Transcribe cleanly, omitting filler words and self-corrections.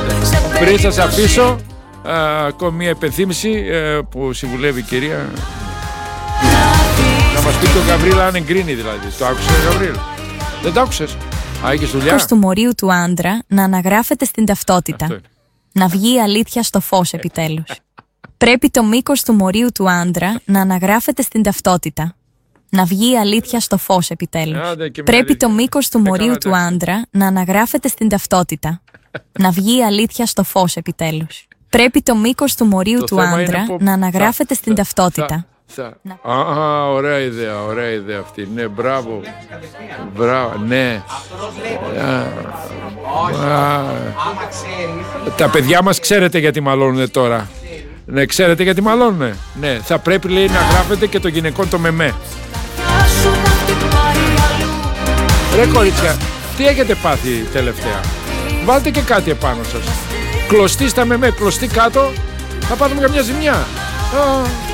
Άντε. Πριν σας αφήσω, ακόμη μια υπενθύμηση που συμβουλεύει η κυρία. Να μας πει το Γαβρίλ αν εγκρίνει δηλαδή. Το άκουσες, Γαβρίλ? Δεν το άκουσες? Έχεις δουλειά? Μήκος του μορίου του άντρα να αναγράφεται στην ταυτότητα. Να βγει η αλήθεια στο φως επιτέλους. Πρέπει το μήκος του μορίου του άντρα να αναγράφεται στην ταυτότητα. Να βγει η αλήθεια στο φως επιτέλους. Πρέπει το μήκος του μορίου του άντρα να αναγράφεται στην ταυτότητα. Να βγει η αλήθεια στο φως επιτέλους. Πρέπει το μήκος του μορίου του άντρα να αναγράφεται στην ταυτότητα. Ωραία ιδέα αυτή. Ναι, μπράβο. Μπράβο, ναι. Τα παιδιά μας ξέρετε γιατί μαλώνουνε τώρα. Ναι, ξέρετε γιατί μαλώνουνε. Ναι, θα πρέπει, λέει, να γράφετε και το γυναικών το μεμέ. Ρε κορίτσια, τι έχετε πάθει τελευταία? Βάλτε και κάτι επάνω σας. Κλωστή στα μεμέ, κλωστή κάτω. Θα πάρουμε καμιά ζημιά.